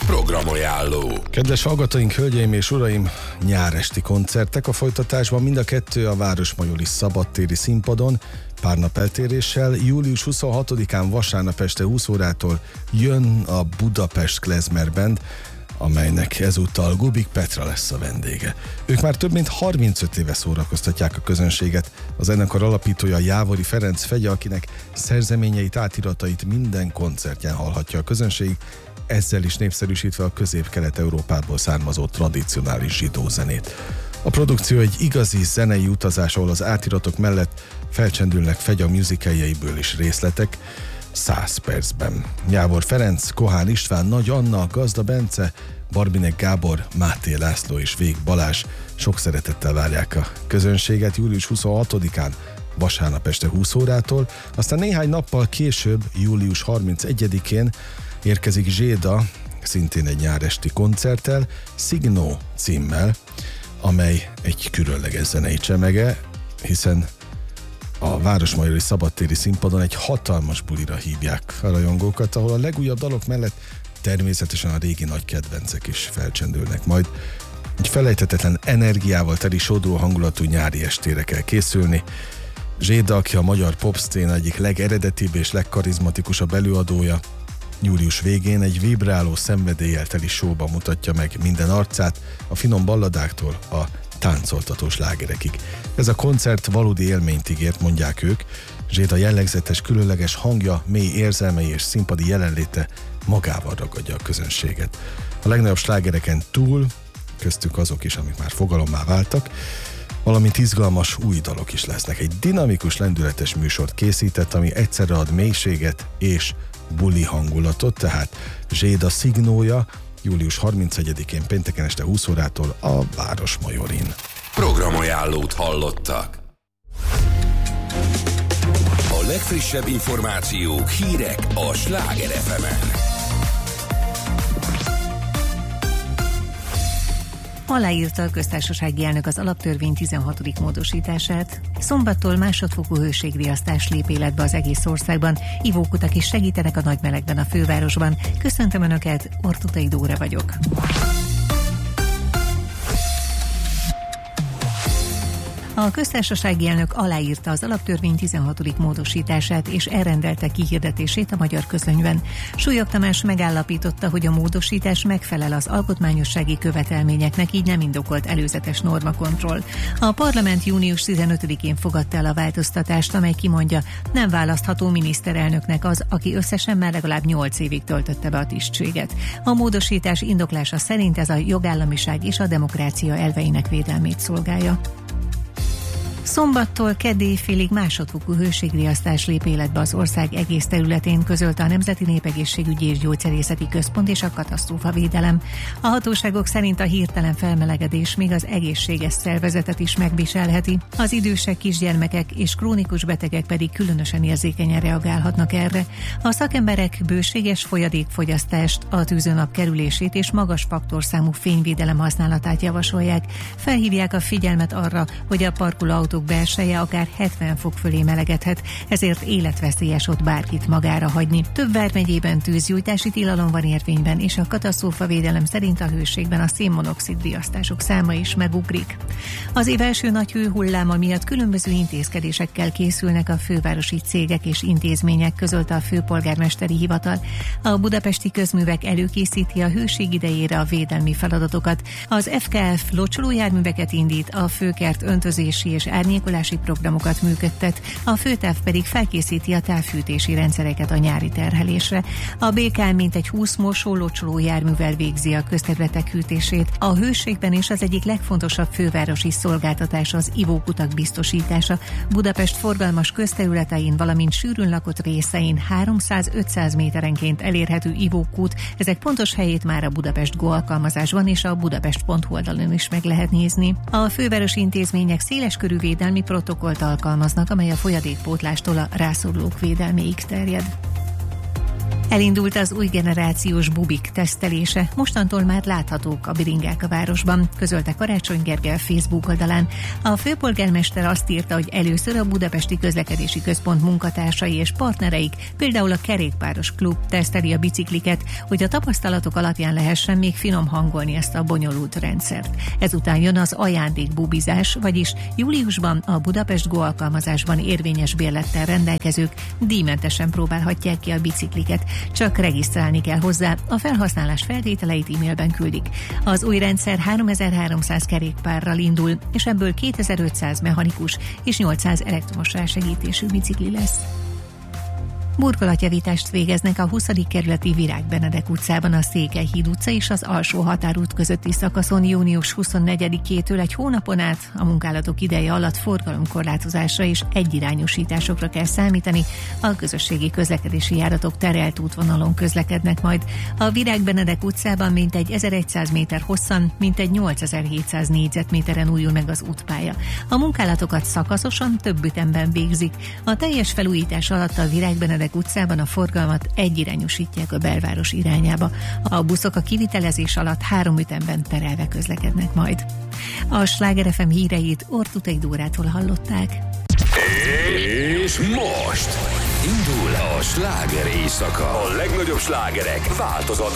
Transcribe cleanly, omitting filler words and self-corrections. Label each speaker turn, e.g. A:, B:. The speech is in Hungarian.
A: Programajánló.
B: Kedves hallgatóink, hölgyeim és uraim, nyáresti koncertek a folytatásban, mind a kettő a Városmajori szabadtéri színpadon, pár nap eltéréssel. Július 26-án vasárnap este 20 órától jön a Budapest Klezmer Band, amelynek ezúttal Gubik Petra lesz a vendége. Ők már több mint 35 éve szórakoztatják a közönséget. A zenekar alapítója Jávori Ferenc Fegye, akinek szerzeményeit, átiratait minden koncertjén hallhatja a közönség, ezzel is népszerűsítve a Közép-Kelet-Európából származó tradicionális zsidó zenét. A produkció egy igazi zenei utazás, ahol az átiratok mellett felcsendülnek Fegye musicaljeiből is részletek 100 percben. Jávor Ferenc, Kohán István, Nagy Anna, Gazda Bence, Barbinek Gábor, Máté László és Vég Balázs sok szeretettel várják a közönséget július 26-án, vasárnap este 20 órától, aztán néhány nappal később, július 31-én érkezik Zséda, szintén egy nyáresti koncerttel, Signó címmel, amely egy különleges zenei csemege, hiszen a Városmajori szabadtéri színpadon egy hatalmas bulira hívják a rajongókat, ahol a legújabb dalok mellett természetesen a régi nagy kedvencek is felcsendülnek majd. Egy felejthetetlen energiával teli sodró hangulatú nyári estére kell készülni. Zséda, aki a magyar popszcéna egyik legeredetibb és legkarizmatikusabb előadója, július végén egy vibráló szenvedéllyel teli showban mutatja meg minden arcát, a finom balladáktól a táncoltató slágerekig. Ez a koncert valódi élményt ígért, mondják ők. Zséda jellegzetes, különleges hangja, mély érzelmei és színpadi jelenléte magával ragadja a közönséget. A legnagyobb slágereken túl, köztük azok is, amik már fogalommá váltak, valamint izgalmas új dalok is lesznek. Egy dinamikus, lendületes műsort készített, ami egyszerre ad mélységet és buli hangulatot, tehát Zséda Signója július 31-én pénteken este 20 órától a Városmajorin.
A: Programajánlót hallottak. A legfrissebb információk, hírek a Sláger FM-en.
C: Aláírta a köztársasági elnök az alaptörvény 16. módosítását. Szombattól másodfokú hőségriasztás lép életbe az egész országban. Ivókutak is segítenek a nagy melegben a fővárosban. Köszöntöm Önöket, Ortutai Dóra vagyok. A köztársasági elnök aláírta az alaptörvény 16. módosítását és elrendelte kihirdetését a Magyar Közlönyben. Súlyog Tamás megállapította, hogy a módosítás megfelel az alkotmányossági követelményeknek, így nem indokolt előzetes normakontroll. A parlament június 15-én fogadta el a változtatást, amely kimondja, nem választható miniszterelnöknek az, aki összesen már legalább 8 évig töltötte be a tisztséget. A módosítás indoklása szerint ez a jogállamiság és a demokrácia elveinek védelmét szolgálja. Szombattól kedd éjfélig másodfokú hőségriasztás lép életbe az ország egész területén, közölte a Nemzeti Népegészségügyi és Gyógyszerészeti Központ és a katasztrófavédelem. A hatóságok szerint a hirtelen felmelegedés még az egészséges szervezetet is megviselheti. Az idősek, kisgyermekek és krónikus betegek pedig különösen érzékenyen reagálhatnak erre. A szakemberek bőséges folyadékfogyasztást, a tűzőnap kerülését és magas faktorszámú fényvédelem használatát javasolják. Felhívják a figyelmet arra, hogy a parkolóautók belseje akár 70 fok fölé melegedhet, ezért életveszélyes ott bárkit magára hagyni. Több vármegyében tűzgyújtási tilalom van érvényben, és a katasztrófavédelem szerint a hőségben a szénmonoxid riasztások száma is megugrik. Az év első nagy hőhulláma miatt különböző intézkedésekkel készülnek a fővárosi cégek és intézmények, közölte a főpolgármesteri hivatal. A budapesti közművek előkészíti a hőség idejére a védelmi feladatokat. Az FKF locsolójárműveket indít, a főkert öntözési és árnyékolási programokat működtet, a főtáv pedig felkészíti a távfűtési rendszereket a nyári terhelésre. A BKM mintegy 20 mosó-locsoló járművel végzi a közterületek hűtését. A hőségben is az egyik legfontosabb fővárosi szolgáltatás az ivókutak biztosítása. Budapest forgalmas közterületein, valamint sűrűn lakott részein 300-500 méterenként elérhető ivókút, ezek pontos helyét már a Budapest Go alkalmazásban és a budapest.hu oldalon is meg lehet nézni. A fővárosi intézmények széleskörű védelmi protokollt alkalmaznak, amely a folyadékpótlástól a rászorulók védelméig terjed. Elindult az új generációs bubik tesztelése. Mostantól már láthatók a biringák a városban, közölte Karácsony Gergely a Facebook oldalán. A főpolgármester azt írta, hogy először a Budapesti Közlekedési Központ munkatársai és partnereik, például a Kerékpáros Klub teszteli a bicikliket, hogy a tapasztalatok alapján lehessen még finom hangolni ezt a bonyolult rendszert. Ezután jön az ajándékbubizás, vagyis júliusban a Budapest Go alkalmazásban érvényes bérlettel rendelkezők díjmentesen próbálhatják ki a bicikliket. Csak regisztrálni kell hozzá, a felhasználás feltételeit e-mailben küldik. Az új rendszer 3300 kerékpárral indul, és ebből 2500 mechanikus és 800 elektromos rásegítésű bicikli lesz. Burkolatjavítást végeznek a 20. kerületi Virág Benedek utcában, a Székelyhíd utca és az Alsó Határút közötti szakaszon június 24-től egy hónapon át. A munkálatok ideje alatt forgalomkorlátozásra és egyirányosításokra kell számítani. A közösségi közlekedési járatok terelt útvonalon közlekednek majd. A Virág Benedek utcában mintegy 1100 méter hosszan, mintegy 8700 négyzetméteren újul meg az útpálya. A munkálatokat szakaszosan több ütemben végzik. A teljes felújítás alatt a Virág Benedek utcában a forgalmat egyirányosítják a belváros irányába. A buszok a kivitelezés alatt 3 ütemben terelve közlekednek majd. A Sláger FM híreit Ortutai Dórától hallották.
A: És most indul a sláger éjszaka. A legnagyobb slágerek változatlan